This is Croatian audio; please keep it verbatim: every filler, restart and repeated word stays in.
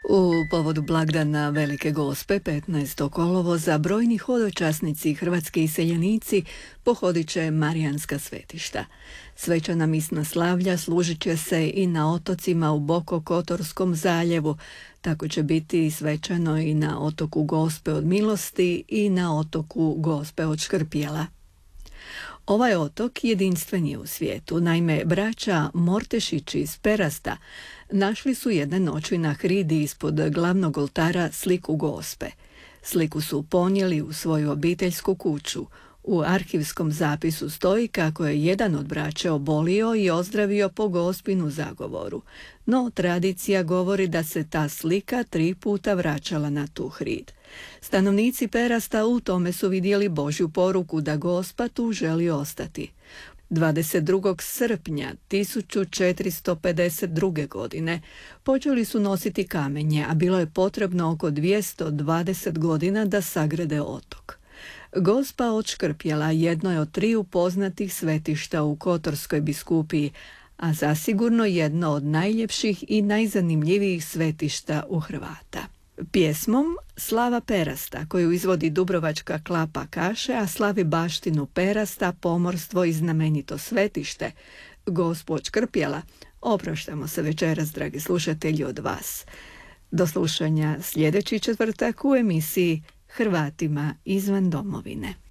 U povodu blagdana Velike Gospe petnaestog kolovoza brojni hodočasnici i hrvatski iseljenici pohodit će marijanska svetišta. Svečana misna slavlja služit će se i na otocima u Bokokotorskom zaljevu, tako će biti svečano i na otoku Gospe od Milosti i na otoku Gospe od Škrpjela. Ovaj otok jedinstven je u svijetu, naime braća Mortešići iz Perasta našli su jedne noći na hridi ispod glavnog oltara sliku Gospe. Sliku su ponijeli u svoju obiteljsku kuću. U arhivskom zapisu stoji kako je jedan od braća obolio i ozdravio po Gospinu zagovoru, no tradicija govori da se ta slika tri puta vraćala na tu hrid. Stanovnici Perasta u tome su vidjeli Božju poruku da Gospa tu želi ostati. dvadeset drugog srpnja tisuću četiristo pedeset druge. godine počeli su nositi kamenje, a bilo je potrebno oko dvjesto dvadeset godina da sagrade otok. Gospa od Škrpjela jedno je od triju poznatih svetišta u Kotorskoj biskupiji, a zasigurno jedno od najljepših i najzanimljivijih svetišta u Hrvata. Pjesmom Slava Perasta, koju izvodi Dubrovačka klapa Kaše, a slavi baštinu Perasta, pomorstvo i znamenito svetište, Gospu od Škrpjela, opraštamo se večeras, dragi slušatelji, od vas. Do slušanja sljedeći četvrtak u emisiji Hrvatima izvan domovine.